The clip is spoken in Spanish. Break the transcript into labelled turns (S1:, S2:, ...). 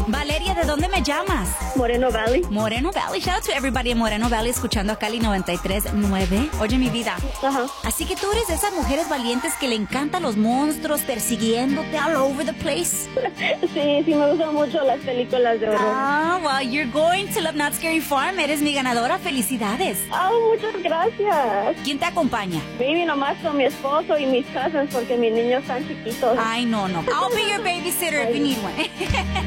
S1: Valeria, ¿de dónde me llamas?
S2: Moreno Valley.
S1: Moreno Valley. Shout out to everybody in Moreno Valley escuchando a Cali 93.9. Oye, mi vida.
S2: Ajá.
S1: Así que tú eres de esas mujeres valientes que le encantan los monstruos persiguiéndote all over the place.
S2: Sí, me gustan mucho las películas de horror.
S1: Ah, well, you're going to Love Not Scary Farm. Eres mi ganadora. Felicidades.
S2: Muchas gracias.
S1: ¿Quién te acompaña?
S2: Viví nomás con mi esposo y mis cousins porque mis niños están chiquitos.
S1: Ay, no. I'll be your babysitter if you need one.